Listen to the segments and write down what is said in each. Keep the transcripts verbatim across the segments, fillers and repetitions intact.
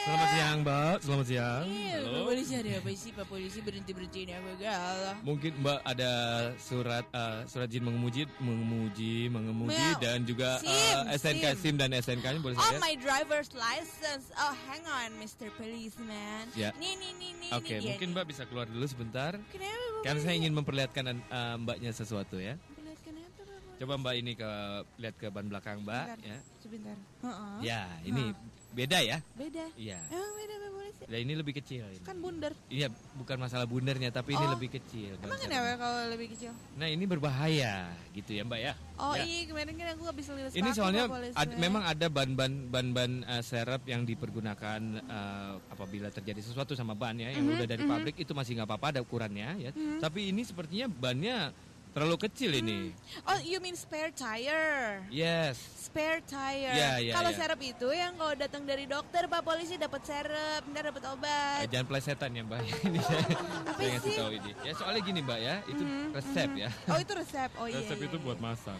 Selamat siang, Mbak. Selamat siang. Iya, Halo. Pak Polisi ada apa sih? Pak Polisi berhenti-berhentiin apa galah? Mungkin Mbak ada surat uh, surat izin mengemuji, mengemuji, mengemuji Mel. dan juga SIM, uh, S N K SIM. SIM dan S N K-nya boleh Oh, saya lihat? my driver's license. Oh, hang on, Mister Policeman. Ya. Nih, nih, nih, nih. Oke, nih dia mungkin nih. Mbak bisa keluar dulu sebentar. Kenapa, Pak Karena saya Polisi? ingin memperlihatkan uh, Mbaknya sesuatu ya. Perlihatkan apa, Pak Polisi? Coba Mbak ini ke lihat ke ban belakang Mbak Sebentar, ya. sebentar. Heeh. Ya, ini beda ya? Beda. Iya. Emang beda, Pak Polisi? Ya ini lebih kecil ini. Kan bundar. Iya, bukan masalah bundernya tapi ini Oh. lebih kecil. ban Emang serepnya. kenapa kalau lebih kecil? Nah, ini berbahaya gitu ya, Mbak ya. Oh Ya. iya, kemarin kan aku habis lihat Ini sepatu, soalnya Pak Polisi. ad- memang ada ban-ban ban-ban uh, serep yang dipergunakan uh, apabila terjadi sesuatu sama ban ya yang udah dari pabrik itu masih nggak apa-apa ada ukurannya ya. Tapi ini sepertinya bannya terlalu kecil ini. Oh, you mean spare tire? Yes. Spare tire. Ya, ya, Kalau ya. serep itu yang kalau datang dari dokter, Pak Polisi dapat serep, ntar dapat obat. Eh, jangan plesetan ya Mbak. Ini saya, Apa saya ngasih sih? tahu ini. Ya soalnya gini Mbak ya, itu resep ya. Oh, itu resep. Oh iya. Resep iya, itu iya. buat masak.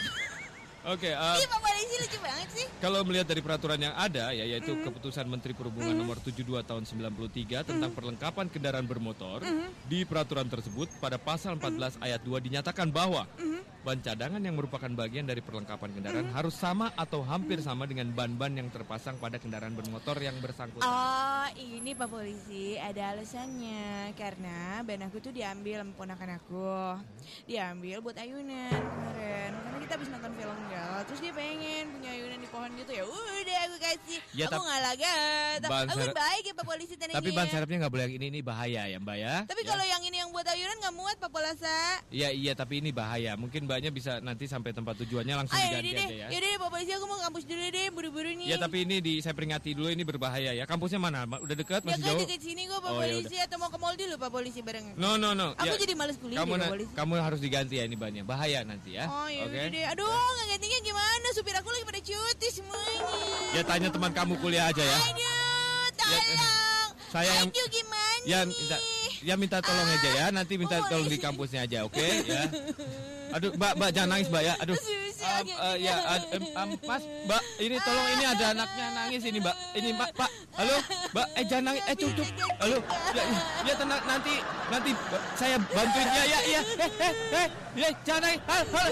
Oke, uh, Ih, Pak Polisi lucu banget sih. kalau melihat dari peraturan yang ada ya yaitu Mm-hmm. Keputusan Menteri Perhubungan Nomor tujuh puluh dua Tahun sembilan puluh tiga tentang Mm-hmm. perlengkapan kendaraan bermotor, di peraturan tersebut pada pasal empat belas ayat dua dinyatakan bahwa ban cadangan yang merupakan bagian dari perlengkapan kendaraan harus sama atau hampir sama dengan ban-ban yang terpasang pada kendaraan bermotor yang bersangkutan. Oh, ini Pak Polisi ada alasannya. Karena ban aku tuh diambil sama ponakan aku. Diambil buat ayunan kemarin. Karena kita habis nonton film gal. Terus dia pengen punya ayunan di pohon gitu. Ya udah aku kasih. Ya, aku tap- nggak lagat. ban Aku serep- baik ya Pak Polisi tadinya. Tapi ban serepnya nggak boleh yang ini, ini bahaya ya Mbak ya. Tapi Ya. kalau yang ini yang buat ayunan nggak muat Pak Polasa. Iya iya tapi ini bahaya. Mungkin Mbaknya bisa nanti sampai tempat tujuannya langsung Ayo diganti deh, aja ya. yaudah deh Pak Polisi aku mau ke kampus dulu deh, buru-buru nih. Ya tapi ini di saya peringati dulu ini berbahaya ya. Kampusnya mana? Ma- Udah dekat masih Dekat jauh? dekat sini kok Pak Oh, ya Polisi atau mau ke mall dulu Pak Polisi bareng. No no no. Aku Ya, jadi males kuliah kamu deh, na- Pak Polisi. kamu harus diganti ya ini bannya. Bahaya nanti ya. Oh ya Oke. udah deh. Aduh, nggak gantinya gimana? Supir aku lagi pada cuti semuanya. Ya tanya teman kamu kuliah aja ya. Aduh, tolong. Saya yang- Aduh, gimana Ya nih? minta ya minta tolong aja ya. Nanti minta Oh, tolong di iya. kampusnya aja, oke ya. Aduh, Mbak, Mbak jangan nangis, Mbak ya. Aduh. Susah, Um, uh, ya, ad- em, um, Mas, Mbak, ini tolong ini ada anaknya nangis ini, Mbak. Ini, Mbak, Pak. Halo, Mbak, eh jangan nangis, eh cukup. Halo, ya, ya, ya tenang, nanti, nanti Mbak, saya bantuin ya, ya, ya. Eh, eh, eh, ya, jangan nangis. Halo, halo.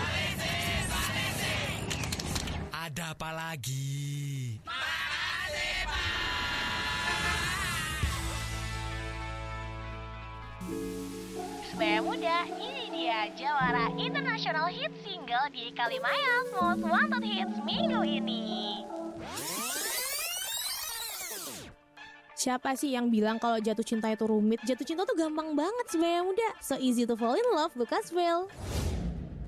Ada apa lagi? Sebaya muda, ini dia jawara international hit single di Kalimayas Most Wanted Hits minggu ini. Siapa sih yang bilang kalau jatuh cinta itu rumit? Jatuh cinta tuh gampang banget sebenarnya muda. So easy to fall in love, Lucasville.